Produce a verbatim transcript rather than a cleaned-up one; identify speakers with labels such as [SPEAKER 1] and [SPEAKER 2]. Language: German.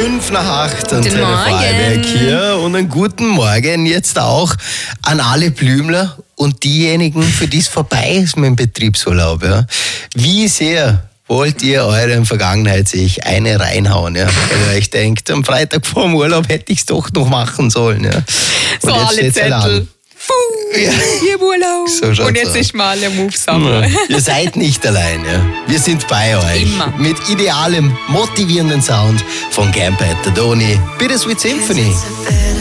[SPEAKER 1] Fünf nach acht und
[SPEAKER 2] Guten
[SPEAKER 1] Vorarlberg hier und einen guten Morgen jetzt auch an alle Blümler und diejenigen, für die es vorbei ist mit dem Betriebsurlaub. Ja. Wie sehr wollt ihr euren Vergangenheit sich eine reinhauen? Ja? Wenn ihr euch denkt, am Freitag vor dem Urlaub hätte ich es doch noch machen sollen. Ja.
[SPEAKER 2] So alle Zettel. Puh,
[SPEAKER 1] Ja.
[SPEAKER 2] hier im Urlaub.
[SPEAKER 1] So schaut's
[SPEAKER 2] und jetzt
[SPEAKER 1] aus.
[SPEAKER 2] ist mal der Move sammeln.
[SPEAKER 1] Ihr seid nicht allein, ja. Wir sind bei euch.
[SPEAKER 2] Immer.
[SPEAKER 1] Mit idealem, motivierenden Sound von Camp at the Donny. Bittersweet Symphony.